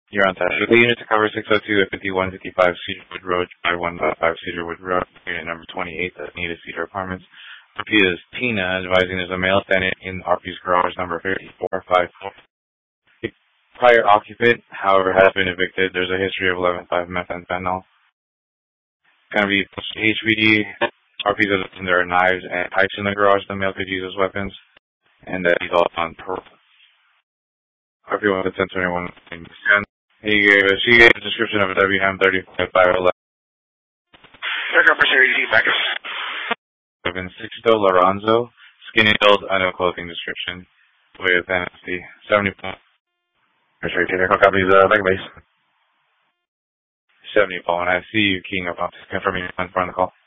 You're on task. The unit to cover 602 at 5155 Cedarwood Road, by 1.5 Cedarwood Road, unit number 28, that's needed Cedar Apartments. RP is Tina, advising there's a male standing in RP's garage number 5454. The prior occupant, however, has been evicted. There's a history of 11.5 methamphetamine. Going to be HVD. RP's in there are knives and pipes in the garage the male could use as weapons. And he's all on parole. RP 1 to 1021. She gave a description of a WM3511. Aircraft Series package. Sixto Lorenzo, skinny build, no clothing description, with NFC 70. Copies, back base. 70, Paul, and I see you keying up on confirming on the call.